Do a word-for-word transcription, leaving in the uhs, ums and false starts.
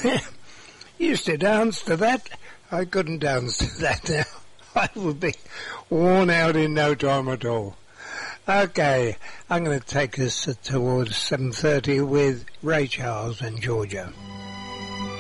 Used to dance to that. I couldn't dance to that now. I would be worn out in no time at all. Okay, I'm going to take us towards seven thirty with Ray Charles and Georgia.